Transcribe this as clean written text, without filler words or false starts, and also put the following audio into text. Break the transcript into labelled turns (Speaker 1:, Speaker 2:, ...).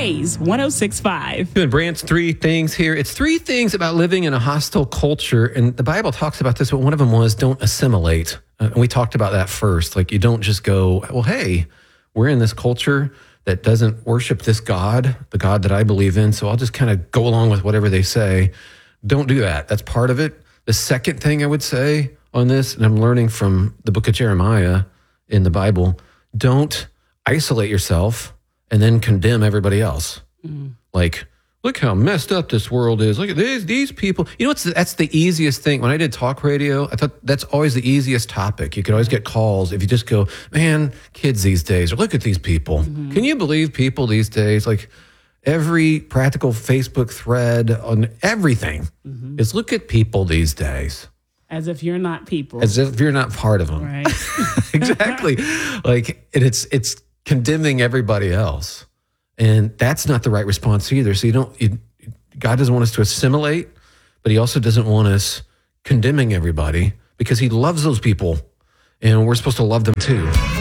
Speaker 1: Praise 106.5.
Speaker 2: Doing Brandt's 3 things here. It's 3 things about living in a hostile culture. And the Bible talks about this, but one of them was don't assimilate. And we talked about that first. Like you don't just go, well, hey, we're in this culture that doesn't worship this God, the God that I believe in. So I'll just kind of go along with whatever they say. Don't do that. That's part of it. The second thing I would say on this, and I'm learning from the book of Jeremiah in the Bible, don't isolate yourself and then condemn everybody else. Like, look how messed up this world is. Look at these people. You know, that's the easiest thing. When I did talk radio, I thought that's always the easiest topic. You could always get calls if you just go, man, kids these days, or look at these people. Can you believe people these days? Like every practical Facebook thread on everything is look at people these days.
Speaker 1: As if you're not people.
Speaker 2: As if you're not part of them.
Speaker 1: Right.
Speaker 2: Exactly. Like, and it's condemning everybody else. And that's not the right response either. So God doesn't want us to assimilate, but he also doesn't want us condemning everybody because he loves those people and we're supposed to love them too.